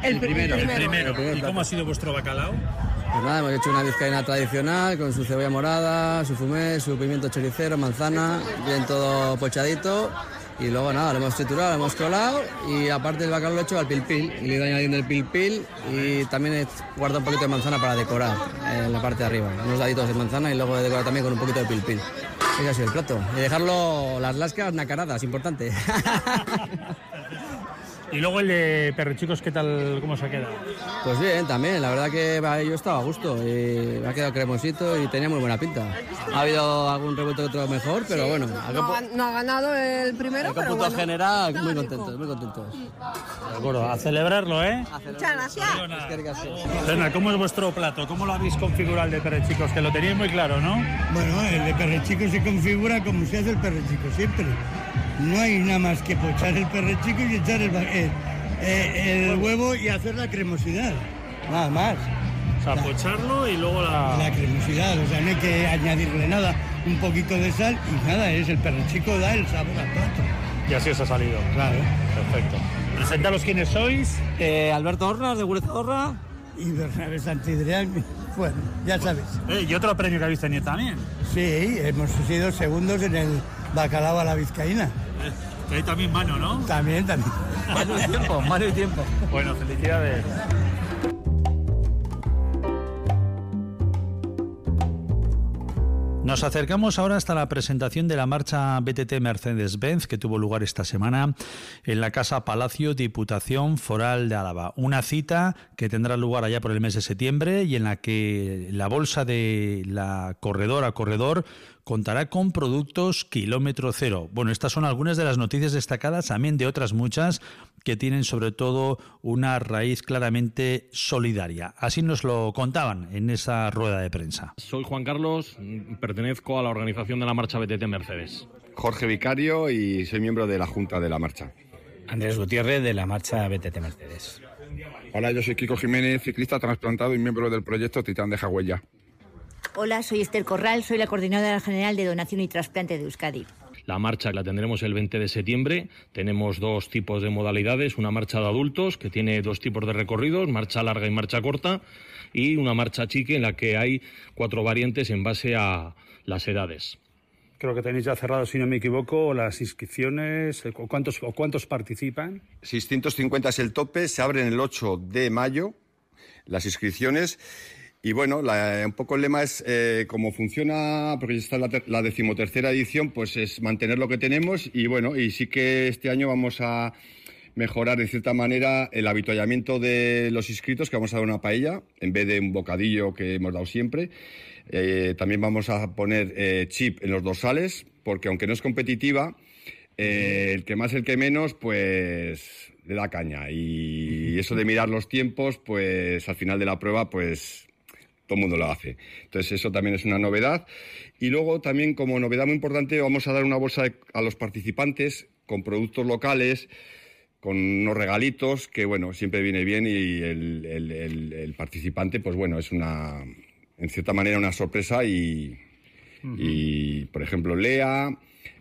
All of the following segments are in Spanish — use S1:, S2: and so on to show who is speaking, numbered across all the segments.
S1: El primero.
S2: ¿Y cómo ha sido vuestro bacalao?
S1: Pues nada, hemos hecho una vizcaína tradicional con su cebolla morada, su fumé, su pimiento choricero, manzana, bien todo pochadito. Y luego nada, lo hemos triturado, lo hemos colado y aparte del bacalao lo he hecho al pilpil. Y le he ido añadiendo el pilpil y también he guardado un poquito de manzana para decorar en la parte de arriba. Unos daditos de manzana y luego he decorado también con un poquito de pilpil. Ese ha sido el plato. Y dejarlo, las lascas nacaradas, importante.
S2: Y luego el de perrechicos, ¿qué tal, cómo se ha quedado?
S1: Pues bien, también, la verdad que yo estaba a gusto y me ha quedado cremosito y tenía muy buena pinta. Ha habido algún revuelto que otro mejor, pero bueno.
S3: No ha ganado el primero,
S1: pero
S3: punto
S1: bueno, general, muy contentos.
S2: De acuerdo, a celebrarlo, ¿eh?
S3: Muchas gracias.
S2: Elena, ¿cómo es vuestro plato? ¿Cómo lo habéis configurado el de perrechicos? Que lo tenéis muy claro, ¿no?
S4: Bueno, el de perrechicos se configura como se hace el perrechico siempre. No hay nada más que pochar el perrechico y echar el huevo y hacer la cremosidad, nada más.
S2: O sea, pocharlo y luego
S4: la cremosidad, o sea, no hay que añadirle nada, un poquito de sal y nada, el perrechico da el sabor al plato.
S2: Y así os ha salido.
S4: Claro.
S2: Perfecto. Presentaros quiénes sois.
S1: Alberto Hornas, de Gurezorra.
S4: Y Bernabé Santidrián, bueno, ya sabes.
S2: ¿Y otro premio que habéis tenido también?
S4: Sí, hemos sido segundos en el bacalao a la vizcaína.
S2: Que hay también mano, ¿no?
S4: También.
S1: Mano y tiempo.
S2: Bueno, felicidades. Nos acercamos ahora hasta la presentación de la marcha BTT Mercedes-Benz que tuvo lugar esta semana en la Casa Palacio Diputación Foral de Álava. Una cita que tendrá lugar allá por el mes de septiembre y en la que la bolsa de la corredor contará con productos kilómetro cero. Bueno, estas son algunas de las noticias destacadas, también de otras muchas que tienen sobre todo una raíz claramente solidaria. Así nos lo contaban en esa rueda de prensa.
S5: Soy Juan Carlos, pertenezco a la organización de la marcha BTT Mercedes.
S6: Jorge Vicario y soy miembro de la Junta de la marcha.
S7: Andrés Gutiérrez, de la marcha BTT Mercedes.
S8: Hola, yo soy Kiko Jiménez, ciclista trasplantado y miembro del proyecto Titán de Jagüella.
S9: Hola, soy Esther Corral, soy la coordinadora general de donación y trasplante de Euskadi.
S5: La marcha la tendremos el 20 de septiembre. Tenemos dos tipos de modalidades. Una marcha de adultos que tiene dos tipos de recorridos, marcha larga y marcha corta, y una marcha chique en la que hay 4 variantes en base a las edades.
S2: Creo que tenéis ya cerrado, si no me equivoco, las inscripciones. ¿Cuántos participan?
S6: 650 es el tope, se abren el 8 de mayo las inscripciones. Y bueno, un poco el lema es cómo funciona, porque ya está la 13ª edición, pues es mantener lo que tenemos y bueno, y sí que este año vamos a mejorar de cierta manera el avituallamiento de los inscritos, que vamos a dar una paella en vez de un bocadillo que hemos dado siempre. También vamos a poner chip en los dorsales, porque aunque no es competitiva, el que más, el que menos, pues le da caña. Y eso de mirar los tiempos, pues al final de la prueba, pues todo el mundo lo hace. Entonces eso también es una novedad. Y luego también, como novedad muy importante, vamos a dar una bolsa a los participantes con productos locales, con unos regalitos que bueno, siempre viene bien, y el participante, pues bueno, es en cierta manera una sorpresa y por ejemplo, Lea,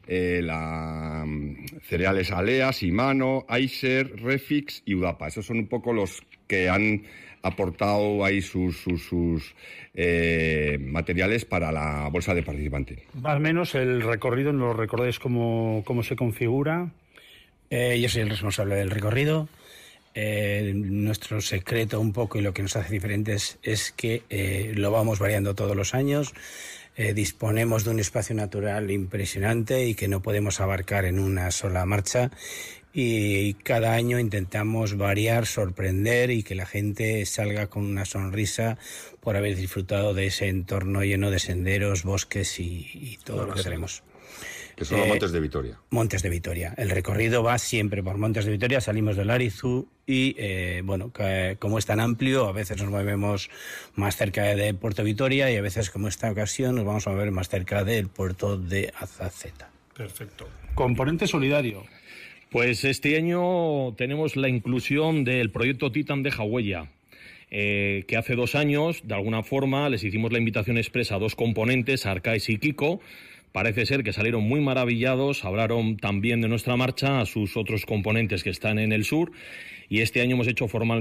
S6: cereales Alea, Simano, Aiser, Refix y Udapa. Esos son un poco los que han aportado ahí sus materiales para la bolsa de participante.
S2: Más o menos el recorrido, ¿nos lo recordáis cómo se configura?
S7: Yo soy el responsable del recorrido. Nuestro secreto un poco y lo que nos hace diferentes es que lo vamos variando todos los años. Disponemos de un espacio natural impresionante y que no podemos abarcar en una sola marcha, y cada año intentamos variar, sorprender y que la gente salga con una sonrisa por haber disfrutado de ese entorno lleno de senderos, bosques y todo lo que tenemos.
S6: Que son los Montes de Vitoria. Montes de
S7: Vitoria. El recorrido va siempre por Montes de Vitoria, salimos del Arizu y, como es tan amplio, a veces nos movemos más cerca de Puerto Vitoria y a veces, como esta ocasión, nos vamos a mover más cerca del puerto de Azaceta.
S2: Perfecto. Componente solidario.
S5: Pues este año tenemos la inclusión del proyecto Titán de Jagüella. Que hace 2 años, de alguna forma, les hicimos la invitación expresa a 2 componentes, Arcais y Kiko. Parece ser que salieron muy maravillados, hablaron también de nuestra marcha a sus otros componentes que están en el sur, y este año hemos hecho formalmente